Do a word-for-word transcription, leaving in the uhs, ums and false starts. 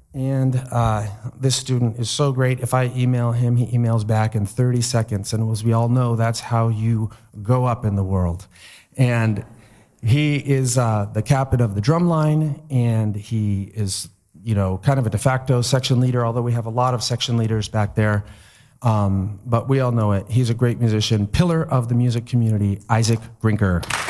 And uh, this student is so great. If I email him, he emails back in thirty seconds. And as we all know, that's how you go up in the world. And he is uh, the captain of the drum line, and he is, you know, kind of a de facto section leader, although we have a lot of section leaders back there. Um, but we all know it. He's a great musician, pillar of the music community, Isaac Grinker.